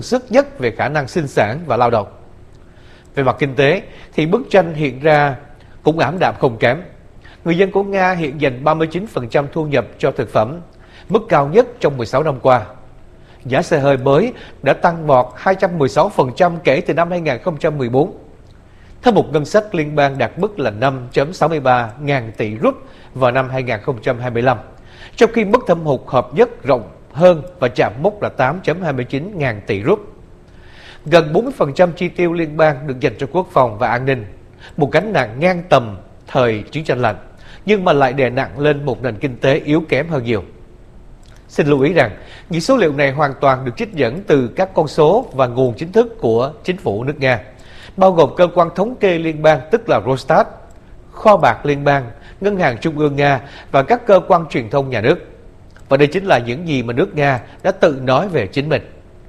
sức nhất về khả năng sinh sản và lao động. Về mặt kinh tế thì bức tranh hiện ra cũng ảm đạm không kém. Người dân của Nga hiện dành 39% thu nhập cho thực phẩm, mức cao nhất trong 16 năm qua. Giá xe hơi mới đã tăng vọt 216% kể từ năm 2014. Thâm hụt ngân sách liên bang đạt mức là 5,63 ngàn tỷ rúp vào năm 2025, trong khi mức thâm hụt hợp nhất rộng hơn và chạm mốc là 8,29 ngàn tỷ rúp. Gần 40% chi tiêu liên bang được dành cho quốc phòng và an ninh, một gánh nặng ngang tầm thời chiến tranh lạnh, nhưng mà lại đè nặng lên một nền kinh tế yếu kém hơn nhiều. Xin lưu ý rằng, những số liệu này hoàn toàn được trích dẫn từ các con số và nguồn chính thức của chính phủ nước Nga, bao gồm cơ quan thống kê liên bang tức là Rosstat, kho bạc liên bang, ngân hàng trung ương Nga và các cơ quan truyền thông nhà nước. Và đây chính là những gì mà nước Nga đã tự nói về chính mình.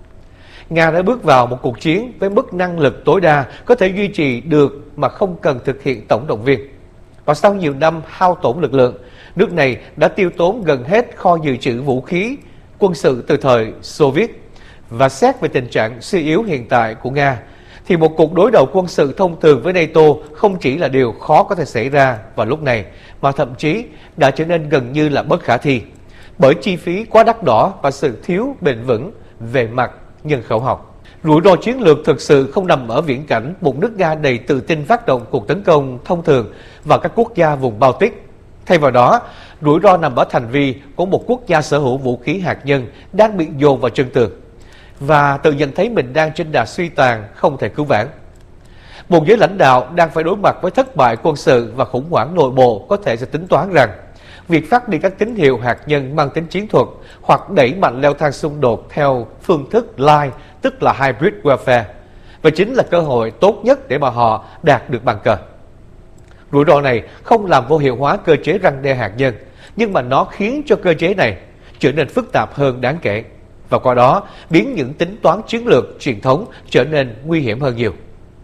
Nga đã bước vào một cuộc chiến với mức năng lực tối đa có thể duy trì được mà không cần thực hiện tổng động viên. Và sau nhiều năm hao tổn lực lượng, nước này đã tiêu tốn gần hết kho dự trữ vũ khí, quân sự từ thời Xô Viết. Và xét về tình trạng suy yếu hiện tại của Nga, thì một cuộc đối đầu quân sự thông thường với NATO không chỉ là điều khó có thể xảy ra vào lúc này, mà thậm chí đã trở nên gần như là bất khả thi, bởi chi phí quá đắt đỏ và sự thiếu bền vững về mặt nhân khẩu học. Rủi ro chiến lược thực sự không nằm ở viễn cảnh một nước Nga đầy tự tin phát động cuộc tấn công thông thường vào các quốc gia vùng Baltic. Thay vào đó, rủi ro nằm ở thành vi của một quốc gia sở hữu vũ khí hạt nhân đang bị dồn vào chân tường và tự nhận thấy mình đang trên đà suy tàn không thể cứu vãn. Một giới lãnh đạo đang phải đối mặt với thất bại quân sự và khủng hoảng nội bộ có thể sẽ tính toán rằng việc phát đi các tín hiệu hạt nhân mang tính chiến thuật hoặc đẩy mạnh leo thang xung đột theo phương thức live, tức là hybrid warfare, và chính là cơ hội tốt nhất để mà họ đạt được bàn cờ. Rủi ro này không làm vô hiệu hóa cơ chế răn đe hạt nhân, nhưng mà nó khiến cho cơ chế này trở nên phức tạp hơn đáng kể, và qua đó biến những tính toán chiến lược truyền thống trở nên nguy hiểm hơn nhiều.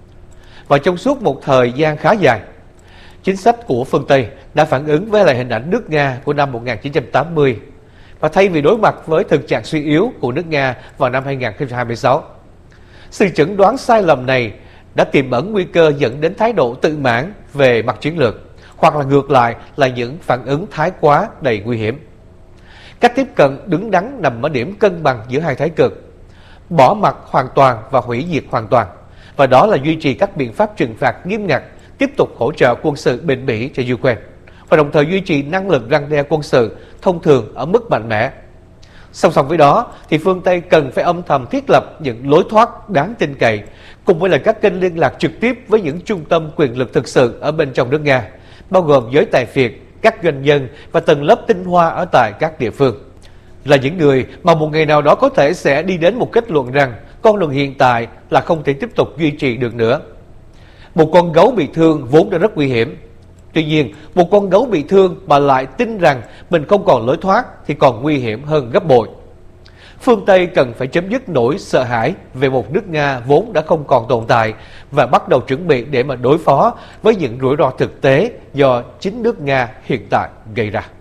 Và trong suốt một thời gian khá dài, chính sách của phương Tây đã phản ứng với lại hình ảnh nước Nga của năm 1980, và thay vì đối mặt với thực trạng suy yếu của nước Nga vào năm 2026. Sự chẩn đoán sai lầm này đã tiềm ẩn nguy cơ dẫn đến thái độ tự mãn về mặt chiến lược, hoặc là ngược lại là những phản ứng thái quá đầy nguy hiểm. Cách tiếp cận đứng đắn nằm ở điểm cân bằng giữa hai thái cực, bỏ mặc hoàn toàn và hủy diệt hoàn toàn, và đó là duy trì các biện pháp trừng phạt nghiêm ngặt, tiếp tục hỗ trợ quân sự bền bỉ cho Ukraine, và đồng thời duy trì năng lực răn đe quân sự thông thường ở mức mạnh mẽ. Song song với đó thì phương Tây cần phải âm thầm thiết lập những lối thoát đáng tin cậy, cùng với là các kênh liên lạc trực tiếp với những trung tâm quyền lực thực sự ở bên trong nước Nga, bao gồm giới tài phiệt, các doanh nhân và tầng lớp tinh hoa ở tại các địa phương, là những người mà một ngày nào đó có thể sẽ đi đến một kết luận rằng con đường hiện tại là không thể tiếp tục duy trì được nữa. Một con gấu bị thương vốn đã rất nguy hiểm. Tuy nhiên, một con gấu bị thương mà lại tin rằng mình không còn lối thoát thì còn nguy hiểm hơn gấp bội. Phương Tây cần phải chấm dứt nỗi sợ hãi về một nước Nga vốn đã không còn tồn tại và bắt đầu chuẩn bị để mà đối phó với những rủi ro thực tế do chính nước Nga hiện tại gây ra.